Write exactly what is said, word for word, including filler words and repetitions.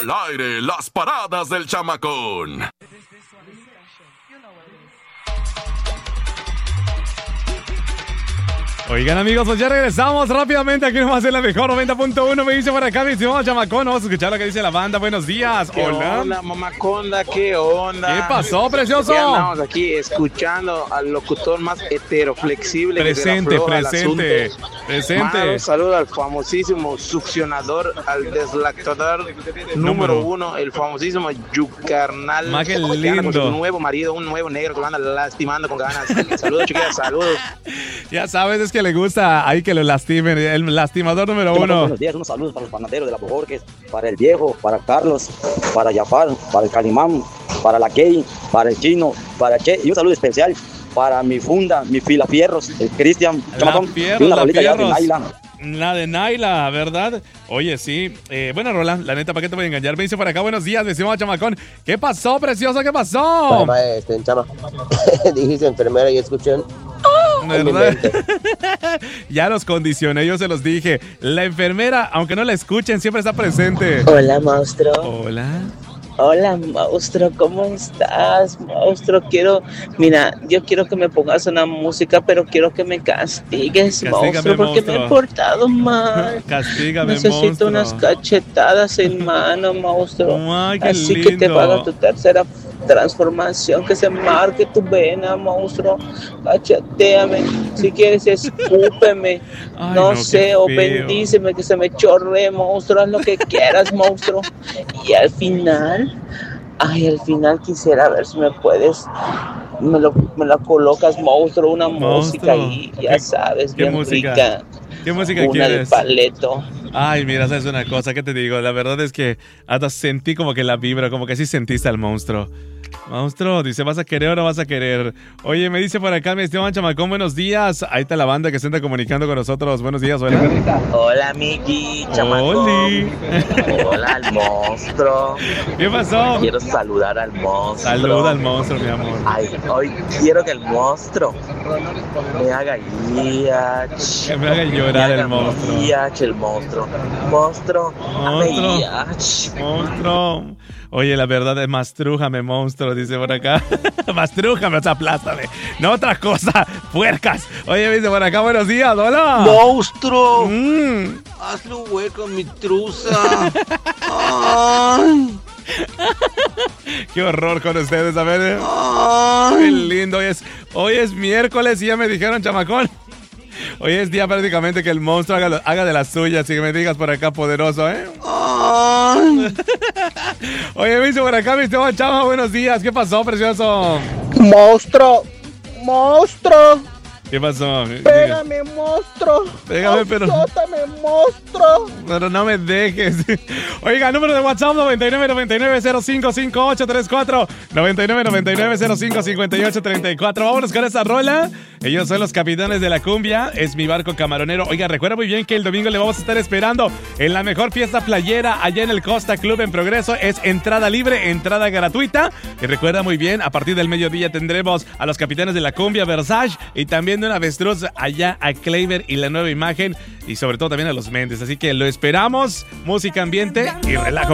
Al aire, las paradas del chamacón. Oigan, amigos, pues ya regresamos rápidamente aquí nomás en la mejor noventa punto uno. Me dice por acá, mi estimado chamacón. Vamos a escuchar lo que dice la banda. Buenos días. ¿Qué Hola. onda, mamaconda? ¿Qué onda? ¿Qué pasó, precioso? Ya andamos aquí escuchando al locutor más heteroflexible. Presente, que se le afloja presente, el asunto. presente. Mando un saludo al famosísimo succionador, al deslactador número uno, el famosísimo Yucarnal. Ma, qué que anda lindo. con su nuevo marido, un nuevo negro que lo anda lastimando con ganas. Saludos, chiquillas, saludos. Ya sabes, es que le gusta ahí que lo lastimen. El lastimador número uno. Buenos días, unos saludos para los panaderos de la Bojorques, para el viejo, para Carlos, para Jafar, para el Calimán, para la Key, para el Chino, para Che, y un saludo especial para mi funda, mi filafierros, el Cristian, La Fierros, y una la rolita ya de Fierros. Naila. La de Naila, ¿verdad? Oye, sí. Eh, buena rola. La neta, ¿para qué te voy a engañar? Me dice por acá, buenos días, mi estimado chamacón. ¿Qué pasó, precioso? ¿Qué pasó? Vale, este, chama. Dijiste enfermera y escuché. ¿Verdad? Ya los condicioné, yo se los dije. La enfermera, aunque no la escuchen, siempre está presente. Hola, monstruo. Hola. Hola, monstruo. ¿Cómo estás, monstruo? Quiero, mira, yo quiero que me pongas una música, pero quiero que me castigues, Castígame, monstruo, porque monstruo. me he portado mal. Castígame, Necesito monstruo. unas cachetadas en mano, monstruo. Ay, qué Así que te lindo. haga tu tercera transformación, que se marque tu vena, monstruo. Cacheteame. Si quieres, escúpeme. Ay, no, no, sé, qué o feo. bendíceme, que se me chorre, monstruo. Haz lo que quieras, monstruo. Y al final, ay, al final quisiera ver si me puedes, me lo, me la colocas, monstruo, una Monstruo. música ahí, ya ¿Qué- sabes, qué bien música? rica. ¿Qué música Una de quieres? Paleto. Ay, mira, sabes una cosa, ¿qué te digo? La verdad es que hasta sentí como que la vibra, como que sí sentiste al monstruo. Monstruo, dice, ¿vas a querer o no vas a querer? Oye, me dice por acá, mi estimado chamacón, buenos días. Ahí está la banda que se está comunicando con nosotros. Buenos días, hola. Hola, Miki, chamacón. Oli. Hola, al monstruo. ¿Qué pasó? Quiero saludar al monstruo. Saluda al monstruo, mi amor. Ay, hoy quiero que el monstruo me haga yach. Que me haga llorar el monstruo. Yach, el monstruo. Monstruo, hazme Monstruo. yach. Monstruo. Oye, la verdad es mastrújame, monstruo, dice por acá. Mastrújame, o sea, aplástame. No otra cosa, puercas. Oye, me dice por acá, buenos días, hola. ¡Monstruo! Mm. Hazle un hueco en mi truza. Ay, Qué horror con ustedes, a ver. eh. ay. Qué lindo. Hoy es, hoy es miércoles y ya me dijeron, chamacón. Hoy es día prácticamente que el monstruo haga, lo- haga de las suyas y que me digas por acá poderoso, ¿eh? Ay. Oye, me dice por acá, mi estimado chama, buenos días. ¿Qué pasó, precioso? Monstruo, monstruo, ¿Qué pasó? Diga. pégame, monstruo. Pégame, pero- Azótame, monstruo. Pero no me dejes. Oiga, número de WhatsApp noventa y nueve noventa y nueve cero cinco cinco ocho tres cuatro, noventa y nueve noventa y nueve cero cinco cincuenta y ocho treinta y cuatro. Vámonos con esa rola. Ellos son los capitanes de la cumbia. Es mi barco camaronero. Oiga, recuerda muy bien que el domingo le vamos a estar esperando en la mejor fiesta playera allá en el Costa Club en Progreso. Es entrada libre, entrada gratuita. Y recuerda muy bien, a partir del mediodía tendremos a los capitanes de la cumbia Versace y también de una avestruz allá a Kleiber y la nueva imagen. Y sobre todo también a los Méndez. Así que lo esperamos. Música, ambiente y relajo.